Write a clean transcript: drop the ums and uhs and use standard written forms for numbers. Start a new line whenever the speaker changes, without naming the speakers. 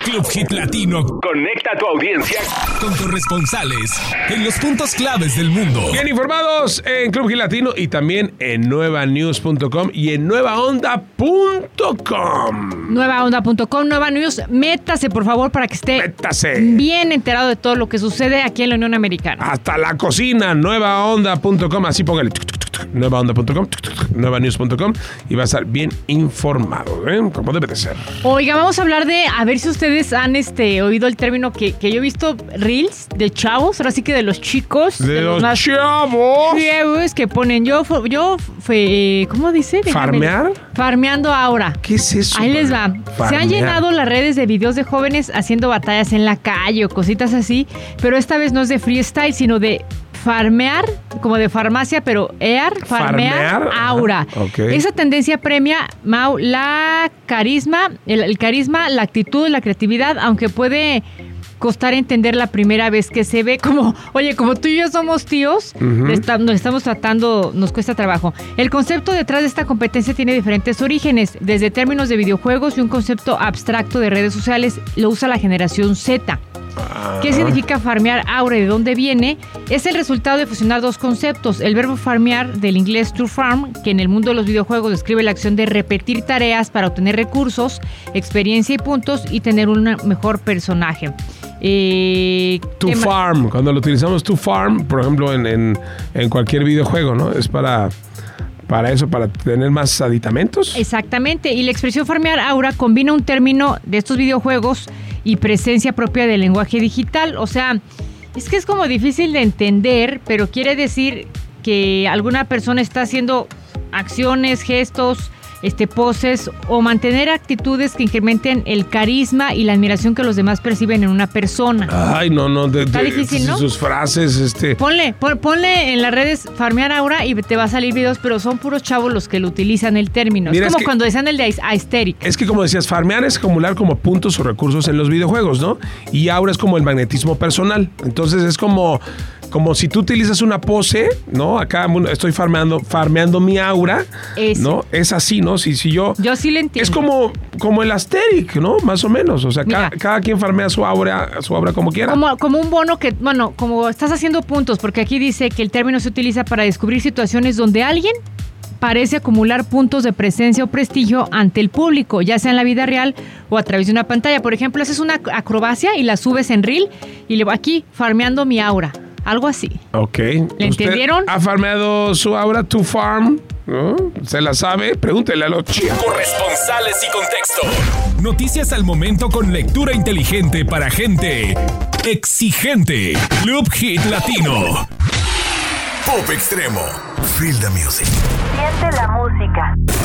Club Hit Latino conecta a tu audiencia con corresponsales en los puntos claves del mundo.
Bien informados en Club Hit Latino y también en nuevanews.com y en nuevaonda.com.
Nuevaonda.com, Nueva News. Métase, por favor, para que esté bien enterado de todo lo que sucede aquí en la Unión Americana.
Hasta la cocina, nuevaonda.com. Así póngale nuevaonda.com, nuevanews.com y va a estar bien informado, como debe de ser.
Oiga, vamos a hablar de, a ver si ustedes han oído el término que yo he visto, reels de chavos, ahora sí que de los chicos.
De los chavos.
Chavos que ponen, ¿cómo dice?
¿Farmear?
Farmeando ahora.
¿Qué es eso?
Ahí les va.
Farmear.
Se han llenado las redes de videos de jóvenes haciendo batallas en la calle o cositas así, pero esta vez no es de freestyle, sino de farmear, como de farmacia, pero farmear aura.
Okay.
Esa tendencia premia, Mau, la carisma, el carisma, la actitud, la creatividad, aunque puede costar entender la primera vez que se ve como tú y yo somos tíos, nos estamos tratando, nos cuesta trabajo. El concepto detrás de esta competencia tiene diferentes orígenes, desde términos de videojuegos y un concepto abstracto de redes sociales, lo usa la generación Z. ¿Qué significa farmear aura y de dónde viene? Es el resultado de fusionar dos conceptos. El verbo farmear, del inglés to farm, que en el mundo de los videojuegos describe la acción de repetir tareas para obtener recursos, experiencia y puntos y tener un mejor personaje.
To farm, cuando lo utilizamos to farm, por ejemplo, en cualquier videojuego, ¿no? Es para eso, para tener más aditamentos.
Exactamente, y la expresión farmear aura combina un término de estos videojuegos y presencia propia del lenguaje digital. O sea, es que es como difícil de entender, pero quiere decir que alguna persona está haciendo acciones, gestos, poses o mantener actitudes que incrementen el carisma y la admiración que los demás perciben en una persona.
Ay, no.
Está difícil, ¿no?
Sus frases,
Ponle en las redes farmear aura y te va a salir videos, pero son puros chavos los que lo utilizan el término.
Mira,
es como cuando decían el de aesthetic.
Es que como decías, farmear es acumular como puntos o recursos en los videojuegos, ¿no? Y aura es como el magnetismo personal. Entonces es como si tú utilizas una pose, ¿no? Acá estoy farmeando mi aura, ¿no? Es así, ¿no? Si yo
sí le entiendo.
Es como el Asterix, ¿no? Más o menos. O sea, cada quien farmea su aura como quiera.
Como un bono que, como estás haciendo puntos, porque aquí dice que el término se utiliza para descubrir situaciones donde alguien parece acumular puntos de presencia o prestigio ante el público, ya sea en la vida real o a través de una pantalla. Por ejemplo, haces una acrobacia y la subes en reel y le voy aquí farmeando mi aura. Algo así.
Ok.
¿Le entendieron?
¿Ha farmeado su aura to farm? ¿No? ¿Se la sabe? Pregúntele a los chicos.
Corresponsales y contexto. Noticias al momento con lectura inteligente para gente exigente. Club Hit Latino.
Pop Extremo. Feel the music.
Siente la música.